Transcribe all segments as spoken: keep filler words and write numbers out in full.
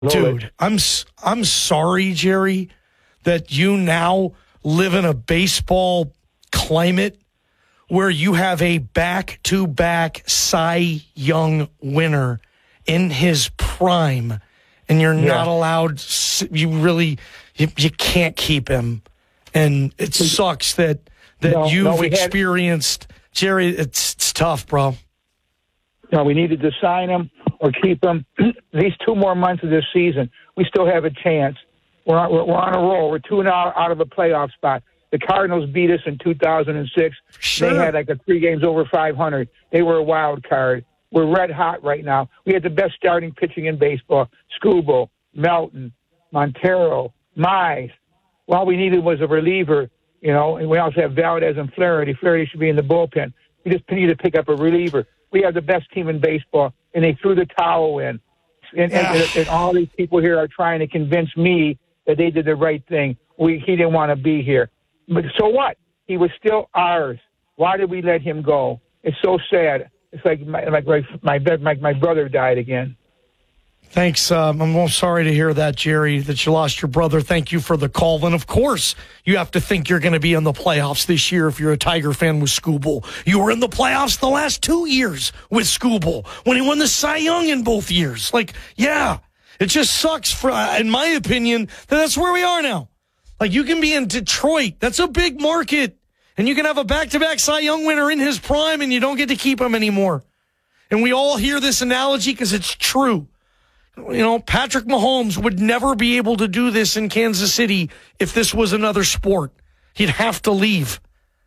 Dude, I'm I'm sorry, Jerry, that you now live in a baseball climate where you have a back-to-back Cy Young winner in his prime, and you're yeah. not allowed. You really, you, you can't keep him, and it sucks that that no, you've no, experienced, had, Jerry. It's, it's tough, bro. No, we needed to sign him or keep him. These two more months of this season, we still have a chance. We're on, we're on a roll. We're two and out, out of a playoff spot. The Cardinals beat us in two thousand six. Sure. They had like a three games over five hundred. They were a wild card. We're red hot right now. We had the best starting pitching in baseball. Skubal, Melton, Montero, Mize. All we needed was a reliever, you know, and we also have Valdez and Flaherty. Flaherty should be in the bullpen. We just need to pick up a reliever. We have the best team in baseball, and they threw the towel in. And, yeah. and, and all these people here are trying to convince me that they did the right thing. We, he didn't want to be here. But so what? He was still ours. Why did we let him go? It's so sad. It's like my like my my, my brother died again. Thanks. Um, I'm sorry to hear that, Jerry, that you lost your brother. Thank you for the call. And, of course, you have to think you're going to be in the playoffs this year if you're a Tiger fan with Skubal. You were in the playoffs the last two years with Skubal when he won the Cy Young in both years. Like, yeah, it just sucks, for, in my opinion, that that's where we are now. Like, you can be in Detroit. That's a big market. And you can have a back-to-back Cy Young winner in his prime, and you don't get to keep him anymore. And we all hear this analogy because it's true. You know, Patrick Mahomes would never be able to do this in Kansas City if this was another sport. He'd have to leave.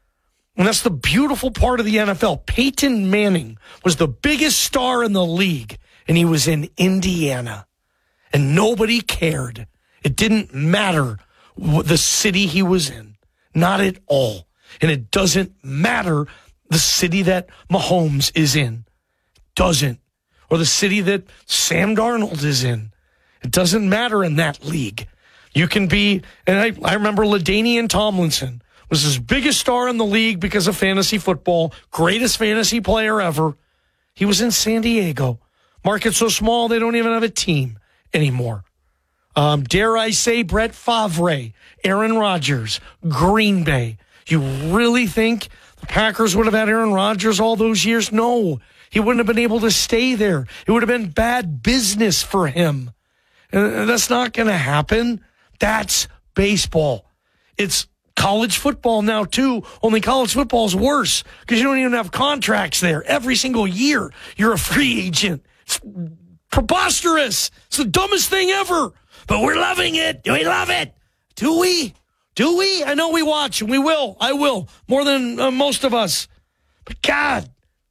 And that's the beautiful part of the N F L. Peyton Manning was the biggest star in the league, and he was in Indiana. And nobody cared. It didn't matter the city he was in. Not at all. And it doesn't matter the city that Mahomes is in. Doesn't. Or the city that Sam Darnold is in. It doesn't matter in that league. You can be, and I, I remember LaDainian Tomlinson was his biggest star in the league because of fantasy football, greatest fantasy player ever. He was in San Diego. Market so small they don't even have a team anymore. Um, dare I say Brett Favre, Aaron Rodgers, Green Bay. You really think the Packers would have had Aaron Rodgers all those years? No. He wouldn't have been able to stay there. It would have been bad business for him. And that's not going to happen. That's baseball. It's college football now, too. Only college football is worse because you don't even have contracts there. Every single year, you're a free agent. It's preposterous. It's the dumbest thing ever. But we're loving it. We love it. Do we? Do we? I know we watch, and we will. I will. More than uh, most of us. But God,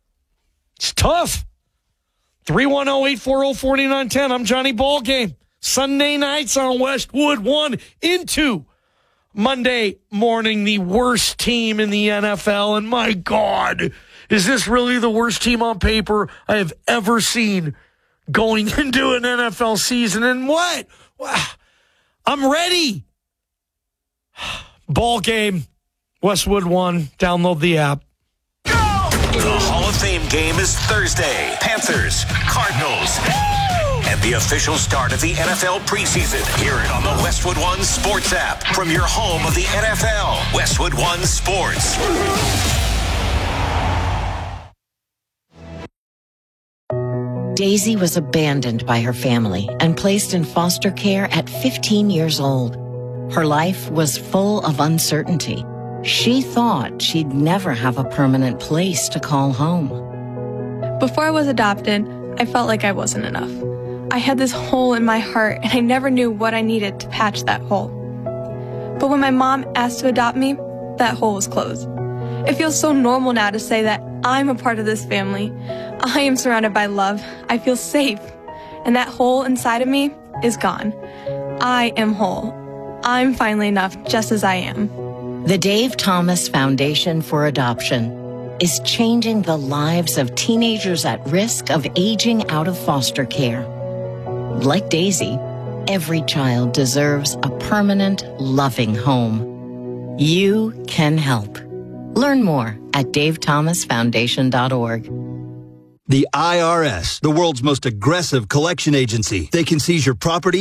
it's tough. three one zero, eight four zero, four nine one zero. I'm Johnny Ballgame. Sunday nights on Westwood One into Monday morning, the worst team in the N F L. And my God, is this really the worst team on paper I have ever seen going into an N F L season? And what? Wow. I'm ready. Ball game, Westwood One. Download the app. Go! The Hall of Fame game is Thursday. Panthers, Cardinals, Woo! And the official start of the N F L preseason. Hear it on the Westwood One Sports app from your home of the N F L. Westwood One Sports. Daisy was abandoned by her family and placed in foster care at fifteen years old. Her life was full of uncertainty. She thought she'd never have a permanent place to call home. Before I was adopted, I felt like I wasn't enough. I had this hole in my heart, and I never knew what I needed to patch that hole. But when my mom asked to adopt me, that hole was closed. It feels so normal now to say that I'm a part of this family. I am surrounded by love. I feel safe. And that hole inside of me is gone. I am whole. I'm finally enough just as I am. The Dave Thomas Foundation for Adoption is changing the lives of teenagers at risk of aging out of foster care. Like Daisy, every child deserves a permanent, loving home. You can help. Learn more at dave thomas foundation dot org. The I R S, the world's most aggressive collection agency. They can seize your property